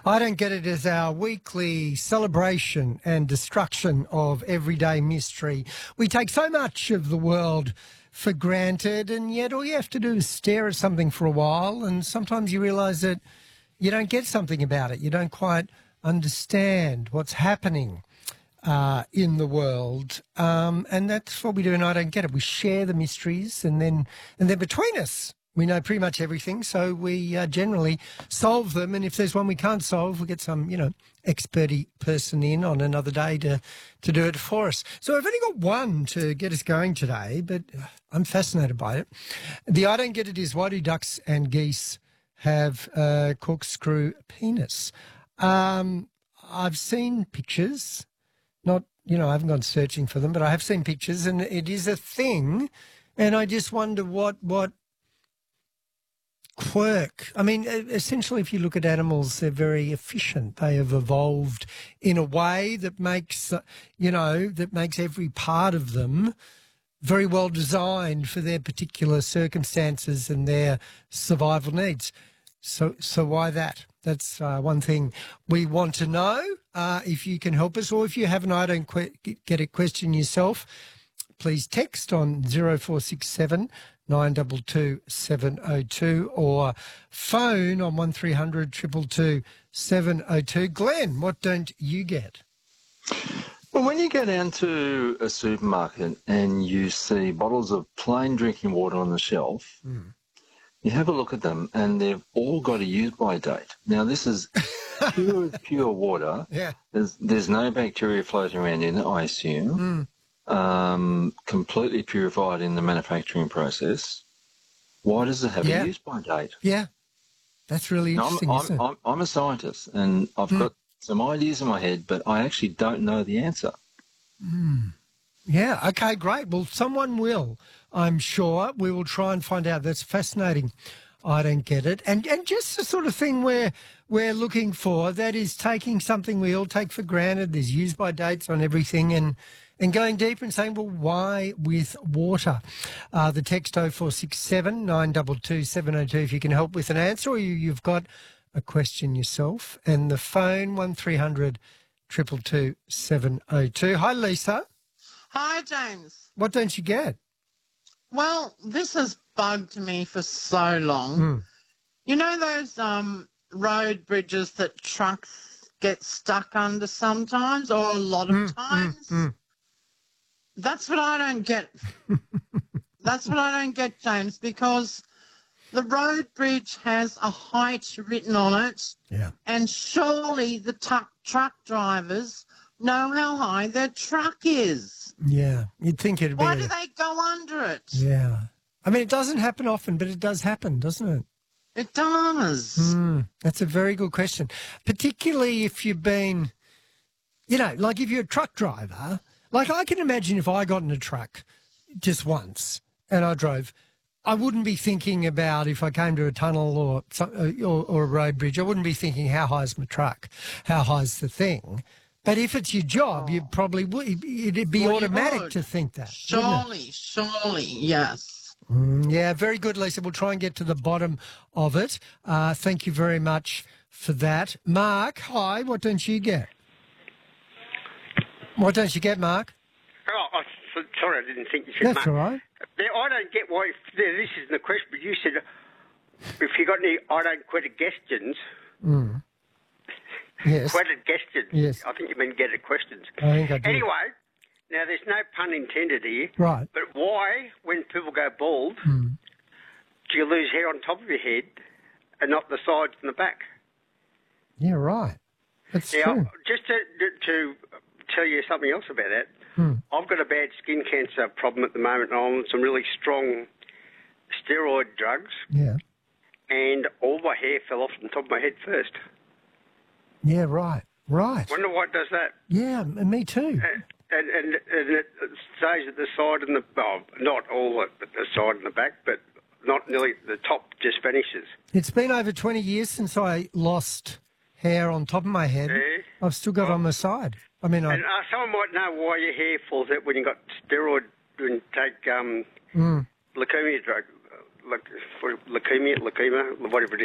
I Don't Get It is our weekly celebration and destruction of everyday mystery. We take so much of the world for granted, and yet all you have to do is stare at something for a while, and sometimes you realise that you don't get something about it. You don't quite understand what's happening in the world, and that's what we do in I Don't Get It. We share the mysteries, and then between us, we know pretty much everything, so we generally solve them. And if there's one we can't solve, we get some, experty person in on another day to do it for us. So I've only got one to get us going today, but I'm fascinated by it. The I Don't Get It is, why do ducks and geese have a corkscrew penis? I've seen pictures, not, I haven't gone searching for them, but I have seen pictures, and it is a thing. And I just wonder what quirk. I mean, essentially, if you look at animals, they're very efficient. They have evolved in a way that makes, that makes every part of them very well designed for their particular circumstances and their survival needs. So why that? That's one thing we want to know. If you can help us, or if you have an I Don't Get It question yourself, please text on 0467 922 702 or phone on 1300 222 702. Glenn, what don't you get? Well, when you go down to a supermarket and you see bottles of plain drinking water on the shelf, you have a look at them and they've all got a use-by date. Now, this is pure water. Yeah. There's no bacteria floating around in it, I assume. Completely purified in the manufacturing process. Why does it have a use-by date? Yeah, that's really interesting, isn't it? I'm a scientist, and I've got some ideas in my head, but I actually don't know the answer. Yeah, okay, great. Well, someone will, I'm sure. We will try and find out. That's fascinating. I don't get it. And just the sort of thing we're looking for, that is taking something we all take for granted. There's use-by dates on everything, and going deeper and saying, well, why with water? The text 0467 922 702 if you can help with an answer, or you've got a question yourself. And the phone 1300 222 702. Hi, Lisa. Hi, James. What don't you get? Well, this has bugged me for so long. You know those road bridges that trucks get stuck under sometimes, or a lot of times? That's what I don't get. That's what I don't get, James, because the road bridge has a height written on it. Yeah. And surely the truck drivers know how high their truck is. Yeah, you'd think it'd be... Why do they go under it? Yeah. I mean, it doesn't happen often, but it does happen, doesn't it? It does. That's a very good question. Particularly if you've been, like if you're a truck driver, like I can imagine if I got in a truck just once and I drove, I wouldn't be thinking about if I came to a tunnel or a road bridge, I wouldn't be thinking how high is my truck, how high is the thing. But if it's your job, you probably would. It'd be automatic to think that. Surely, yes. Yeah, very good, Lisa. We'll try and get to the bottom of it. Thank you very much for that. Mark, hi, what don't you get? What don't you get, Mark? Oh, sorry, I didn't think you said That's Mark. all right. I don't get why, this isn't the question, but you said, if you got any I don't quit questions... Yes. Quoted questions. Yes. I think you mean get it questions. I think I do. Anyway, now there's no pun intended here. Right. But why, when people go bald, do you lose hair on top of your head and not the sides and the back? Yeah, right. That's now, true. just to tell you something else about that, I've got a bad skin cancer problem at the moment. I'm on some really strong steroid drugs. Yeah. And all my hair fell off the top of my head first. Yeah, right. Wonder why it does that. Yeah, me too. And it stays at the side and not all at the side and the back, but not nearly the top just vanishes. It's been over 20 years since I lost hair on top of my head. Yeah. I've still got it on my side. I mean, and someone might know why your hair falls out when you got steroid, when you take leukemia drug, leukemia, whatever it is.